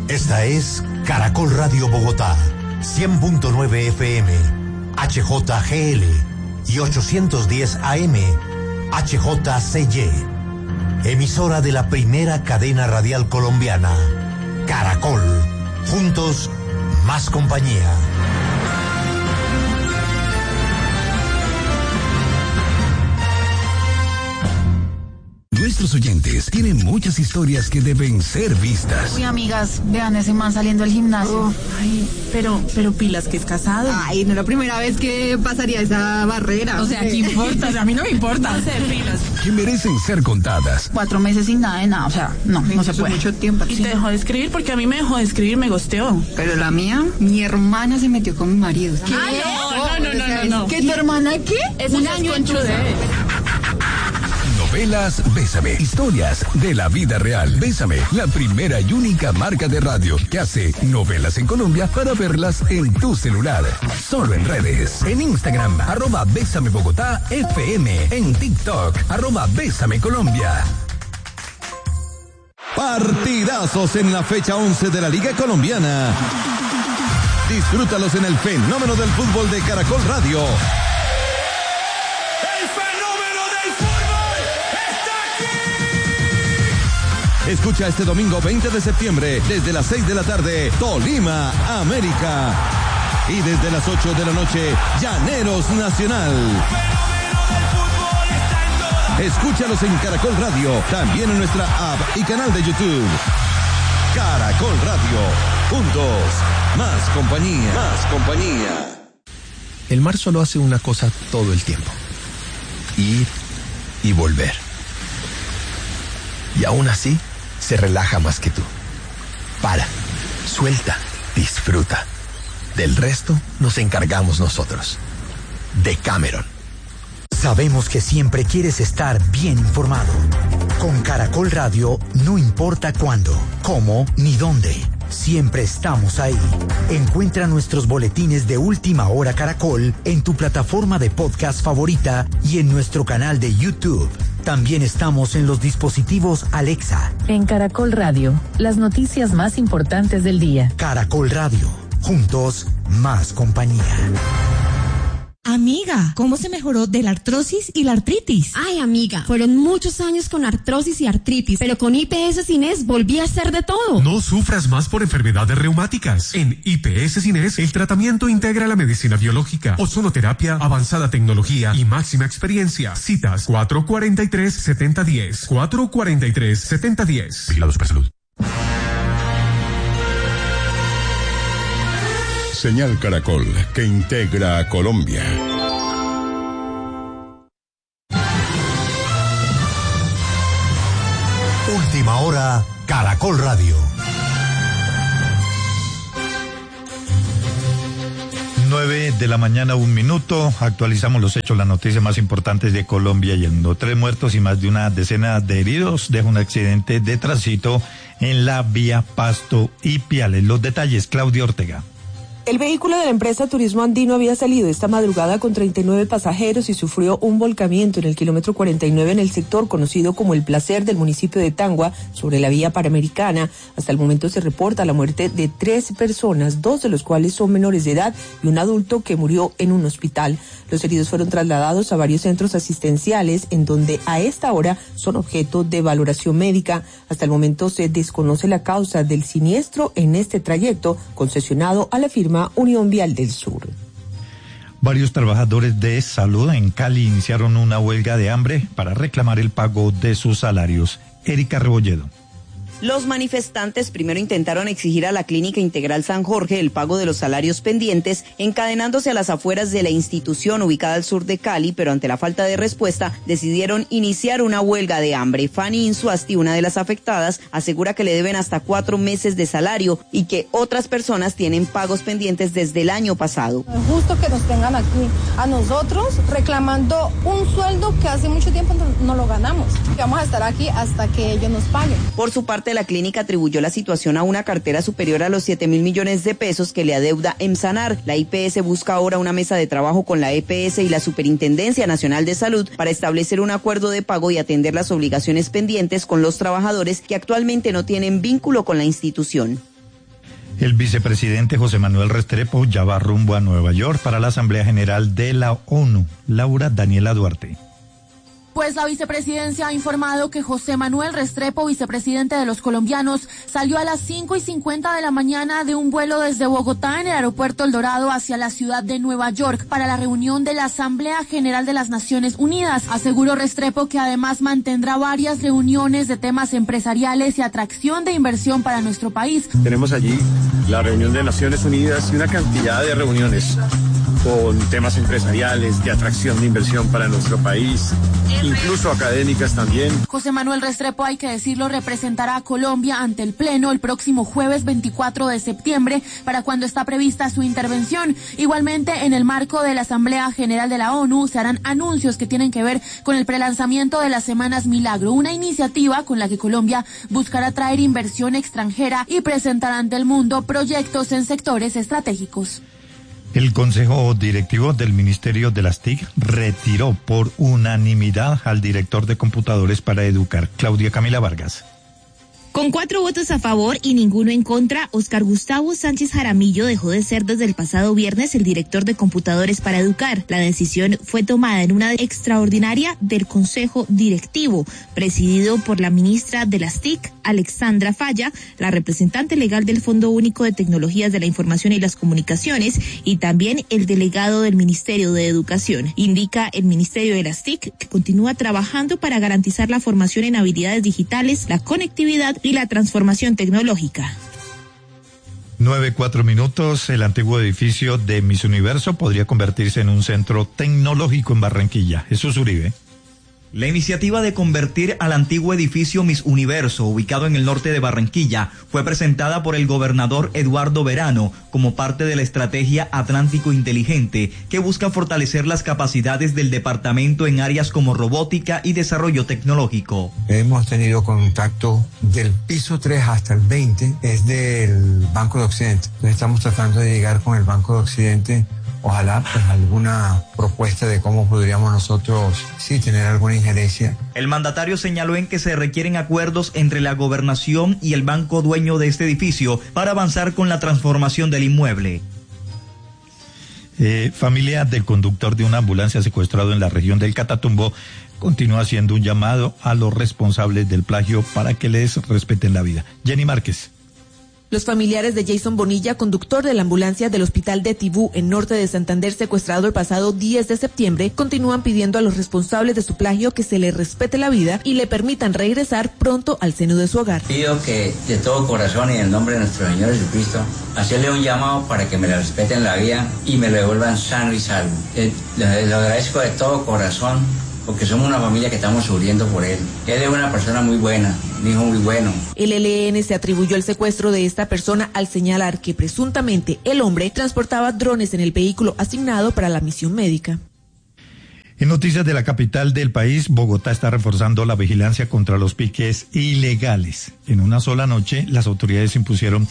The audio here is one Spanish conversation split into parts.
Esta es Caracol Radio Bogotá, 100.9 FM, HJGL y 810 AM, HJCY. Emisora de la primera cadena radial colombiana, Caracol. Juntos, más compañía. Nuestros oyentes tienen muchas historias que deben ser vistas. Uy, amigas, vean ese man saliendo del gimnasio. Ay, pero pilas que es casado. Ay, no es la primera vez que pasaría esa barrera. O sea, ¿qué importa? A mí no me importa. No sé, pilas. Que merecen ser contadas. 4 meses sin nada de nada, o sea, no se puede. Mucho tiempo. Y te dejó de escribir porque a mí me dejó de escribir, me gosteó. Pero la mía, mi hermana se metió con mi marido. ¿Qué? No. ¿Qué, tu hermana qué? Es un año en Novelas Bésame. Historias de la vida real. Bésame, la primera y única marca de radio que hace novelas en Colombia para verlas en tu celular. Solo en redes. En Instagram, @Bésame Bogotá FM. En TikTok, @Bésame Colombia. Partidazos en la fecha 11 de la Liga Colombiana. Disfrútalos en el fenómeno del fútbol de Caracol Radio. Escucha este domingo 20 de septiembre, desde las 6 de la tarde, Tolima, América. Y desde las 8 de la noche, Llaneros Nacional. Escúchalos en Caracol Radio, también en nuestra app y canal de YouTube. Caracol Radio, juntos, más compañía, más compañía. El mar solo hace una cosa todo el tiempo: ir y volver. Y aún así, se relaja más que tú. Para, suelta, disfruta. Del resto nos encargamos nosotros. Decameron. Sabemos que siempre quieres estar bien informado. Con Caracol Radio, no importa cuándo, cómo ni dónde. Siempre estamos ahí. Encuentra nuestros boletines de Última Hora Caracol en tu plataforma de podcast favorita y en nuestro canal de YouTube. También estamos en los dispositivos Alexa. En Caracol Radio, las noticias más importantes del día. Caracol Radio, juntos, más compañía. Amiga, ¿cómo se mejoró de la artrosis y la artritis? Ay, amiga, fueron muchos años con artrosis y artritis, pero con IPS Cines volví a hacer de todo. No sufras más por enfermedades reumáticas. En IPS Cines, el tratamiento integra la medicina biológica, ozonoterapia, avanzada tecnología y máxima experiencia. Citas 443-7010. 443-7010. Vigilado Supersalud. Señal Caracol, que integra a Colombia. Última Hora, Caracol Radio. 9 de la mañana, 1 minuto. Actualizamos los hechos, las noticias más importantes de Colombia y el mundo. 3 muertos y más de una decena de heridos deja un accidente de tránsito en la vía Pasto y Piales. Los detalles, Claudia Ortega. El vehículo de la empresa Turismo Andino había salido esta madrugada con 39 pasajeros y sufrió un volcamiento en el kilómetro 49 en el sector conocido como El Placer del municipio de Tangua, sobre la vía Panamericana. Hasta el momento se reporta la muerte de 3 personas, 2 de los cuales son menores de edad y un adulto que murió en un hospital. Los heridos fueron trasladados a varios centros asistenciales en donde a esta hora son objeto de valoración médica. Hasta el momento se desconoce la causa del siniestro en este trayecto concesionado a la firma Unión Vial del Sur. Varios trabajadores de salud en Cali iniciaron una huelga de hambre para reclamar el pago de sus salarios. Erika Rebolledo. Los manifestantes primero intentaron exigir a la Clínica Integral San Jorge el pago de los salarios pendientes, encadenándose a las afueras de la institución ubicada al sur de Cali, pero ante la falta de respuesta decidieron iniciar una huelga de hambre. Fanny Insuasti, una de las afectadas, asegura que le deben hasta 4 meses de salario y que otras personas tienen pagos pendientes desde el año pasado. Es justo que nos tengan aquí a nosotros reclamando un sueldo que hace mucho tiempo no lo ganamos. Vamos a estar aquí hasta que ellos nos paguen. Por su parte, la clínica atribuyó la situación a una cartera superior a los 7.000 millones de pesos que le adeuda Emsanar. La IPS busca ahora una mesa de trabajo con la EPS y la Superintendencia Nacional de Salud para establecer un acuerdo de pago y atender las obligaciones pendientes con los trabajadores que actualmente no tienen vínculo con la institución. El vicepresidente José Manuel Restrepo ya va rumbo a Nueva York para la Asamblea General de la ONU. Laura Daniela Duarte. Pues la vicepresidencia ha informado que José Manuel Restrepo, vicepresidente de los colombianos, salió a las 5:50 de la mañana de un vuelo desde Bogotá en el aeropuerto El Dorado hacia la ciudad de Nueva York para la reunión de la Asamblea General de las Naciones Unidas. Aseguró Restrepo que además mantendrá varias reuniones de temas empresariales y atracción de inversión para nuestro país. Tenemos allí la reunión de Naciones Unidas y una cantidad de reuniones con temas empresariales, de atracción de inversión para nuestro país, incluso académicas también. José Manuel Restrepo, hay que decirlo, representará a Colombia ante el Pleno el próximo jueves 24 de septiembre, para cuando está prevista su intervención. Igualmente, en el marco de la Asamblea General de la ONU, se harán anuncios que tienen que ver con el prelanzamiento de las Semanas Milagro, una iniciativa con la que Colombia buscará traer inversión extranjera y presentar ante el mundo proyectos en sectores estratégicos. El Consejo Directivo del Ministerio de las TIC retiró por unanimidad al director de computadores para educar, Claudia Camila Vargas. Con 4 votos a favor y ninguno en contra, Óscar Gustavo Sánchez Jaramillo dejó de ser desde el pasado viernes el director de computadores para educar. La decisión fue tomada en una extraordinaria del Consejo Directivo, presidido por la ministra de las TIC, Alexandra Falla, la representante legal del Fondo Único de Tecnologías de la Información y las Comunicaciones, y también el delegado del Ministerio de Educación. Indica el Ministerio de las TIC que continúa trabajando para garantizar la formación en habilidades digitales, la conectividad y la transformación tecnológica. 9:04. El antiguo edificio de Miss Universo podría convertirse en un centro tecnológico en Barranquilla. Jesús Uribe. La iniciativa de convertir al antiguo edificio Miss Universo, ubicado en el norte de Barranquilla, fue presentada por el gobernador Eduardo Verano como parte de la estrategia Atlántico Inteligente, que busca fortalecer las capacidades del departamento en áreas como robótica y desarrollo tecnológico. Hemos tenido contacto del piso 3 hasta el 20, es del Banco de Occidente. Entonces estamos tratando de llegar con el Banco de Occidente. Ojalá pues alguna propuesta de cómo podríamos nosotros sí tener alguna injerencia. El mandatario señaló en que se requieren acuerdos entre la gobernación y el banco dueño de este edificio para avanzar con la transformación del inmueble. Familia del conductor de una ambulancia secuestrado en la región del Catatumbo continúa haciendo un llamado a los responsables del plagio para que les respeten la vida. Jenny Márquez. Los familiares de Jason Bonilla, conductor de la ambulancia del hospital de Tibú, en norte de Santander, secuestrado el pasado 10 de septiembre, continúan pidiendo a los responsables de su plagio que se le respete la vida y le permitan regresar pronto al seno de su hogar. Pido que de todo corazón y en el nombre de nuestro Señor Jesucristo, hacerle un llamado para que me le respeten la vida y me lo devuelvan sano y salvo. Les lo agradezco de todo corazón, porque somos una familia que estamos sufriendo por él. Él es una persona muy buena, un hijo muy bueno. El ELN se atribuyó el secuestro de esta persona al señalar que presuntamente el hombre transportaba drones en el vehículo asignado para la misión médica. En noticias de la capital del país, Bogotá está reforzando la vigilancia contra los piques ilegales. En una sola noche, las autoridades impusieron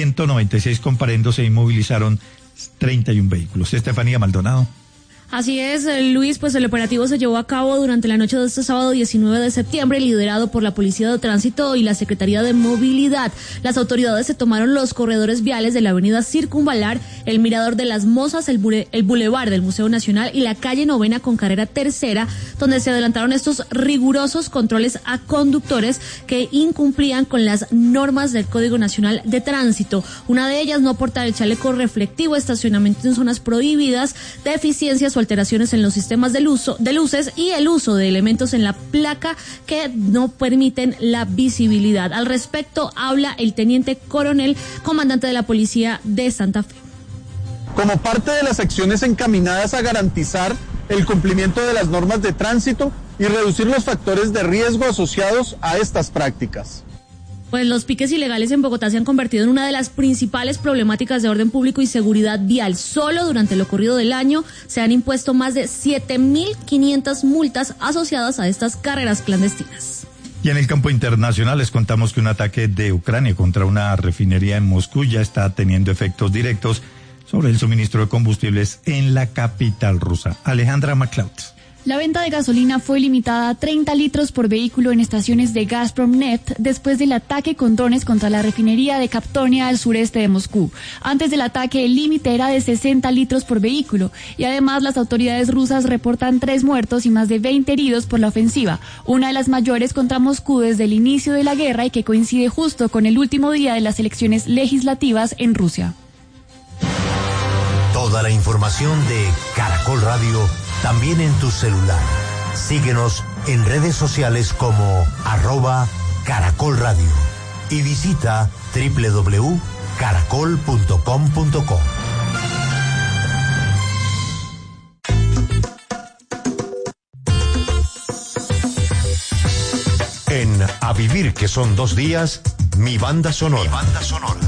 196 comparendos e inmovilizaron 31 vehículos. Estefanía Maldonado. Así es, Luis, pues el operativo se llevó a cabo durante la noche de este sábado 19 de septiembre, liderado por la Policía de Tránsito y la Secretaría de Movilidad. Las autoridades se tomaron los corredores viales de la avenida Circunvalar, el Mirador de las Mozas, el Boulevard del Museo Nacional y la calle Novena con carrera tercera, donde se adelantaron estos rigurosos controles a conductores que incumplían con las normas del Código Nacional de Tránsito. Una de ellas, no portar el chaleco reflectivo, estacionamiento en zonas prohibidas, deficiencias o alteraciones en los sistemas de luces y el uso de elementos en la placa que no permiten la visibilidad. Al respecto habla el teniente coronel, comandante de la Policía de Santa Fe. Como parte de las acciones encaminadas a garantizar el cumplimiento de las normas de tránsito y reducir los factores de riesgo asociados a estas prácticas. Pues los piques ilegales en Bogotá se han convertido en una de las principales problemáticas de orden público y seguridad vial. Solo durante lo corrido del año se han impuesto más de 7.500 multas asociadas a estas carreras clandestinas. Y en el campo internacional les contamos que un ataque de Ucrania contra una refinería en Moscú ya está teniendo efectos directos sobre el suministro de combustibles en la capital rusa. Alejandra MacLeod. La venta de gasolina fue limitada a 30 litros por vehículo en estaciones de Gazprom Neft después del ataque con drones contra la refinería de Kaptonia al sureste de Moscú. Antes del ataque, el límite era de 60 litros por vehículo y además las autoridades rusas reportan 3 muertos y más de 20 heridos por la ofensiva, una de las mayores contra Moscú desde el inicio de la guerra y que coincide justo con el último día de las elecciones legislativas en Rusia. Toda la información de Caracol Radio también en tu celular. Síguenos en redes sociales como @Caracol Radio y visita www.caracol.com.co. En A Vivir, que son 2 días, mi banda sonora.